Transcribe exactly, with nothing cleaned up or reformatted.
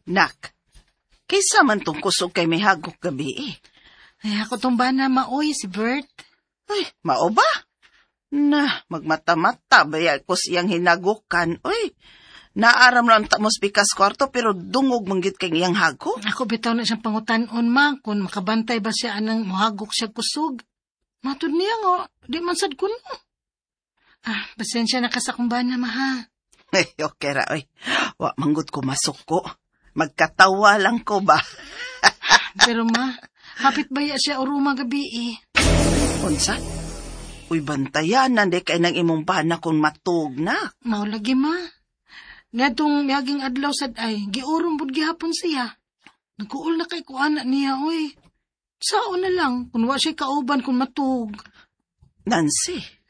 Nak, kaysa man tong kusog kay may hagok gabi eh. Ay, ako tong bana maoy, si Bert. Ay, mao ba? Na, magmata-mata baya ko siyang hinagukan. Uy, naaram lang tamos bikas kwarto pero dungog manggit kay iyang hagok. Ako bitaw na siyang pangutan-on ma, kung makabantay ba siya anang mohagok siya kusog. Matud niya nga, di man sad kuno. Ah, pasensya na ka sa kong bana, ma, ha? Ay, okay ra, oy. Wa manggod ko masok ko. Magkatawa lang ko ba? Pero ma, hapit baya siya uruma gabi eh. Unsa? Uy, bantayan, nanday kay nang imong bana kung matug na. Mao lagi ma. Ngadtong miyaging adlaw sad ay, giurom pud gihapon siya. Nagkuol na kay kuana niya, oy. Sao na lang, kung wa siya kauban kung matug. Nancy,